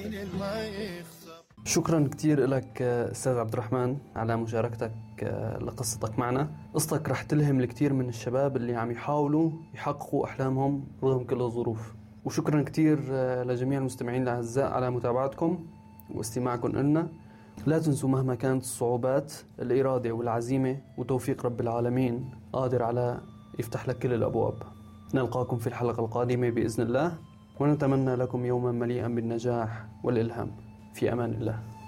شكرا كتير لك أستاذ عبد الرحمن على مشاركتك لقصتك معنا. قصتك رح تلهم الكثير من الشباب اللي عم يحاولوا يحققوا أحلامهم رغم كل الظروف. وشكرا كتير لجميع المستمعين الأعزاء على متابعتكم واستماعكم لنا. لا تنسوا مهما كانت الصعوبات، الإرادة والعزيمة وتوفيق رب العالمين قادر على يفتح لك كل الأبواب. نلقاكم في الحلقة القادمة بإذن الله، ونتمنى لكم يوما مليئا بالنجاح والإلهام. في أمان الله.